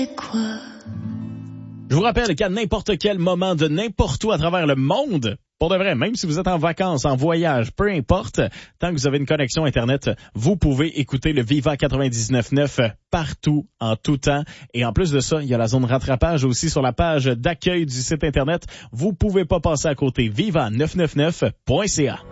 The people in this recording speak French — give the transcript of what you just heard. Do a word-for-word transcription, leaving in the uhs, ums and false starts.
Je vous rappelle qu'à n'importe quel moment de n'importe où à travers le monde, pour de vrai, même si vous êtes en vacances, en voyage, peu importe, tant que vous avez une connexion Internet, vous pouvez écouter le Viva quatre-vingt-dix-neuf neuf partout, en tout temps. Et en plus de ça, il y a la zone rattrapage aussi sur la page d'accueil du site Internet. Vous pouvez pas passer à côté. viva neuf cent quatre-vingt-dix-neuf point c a.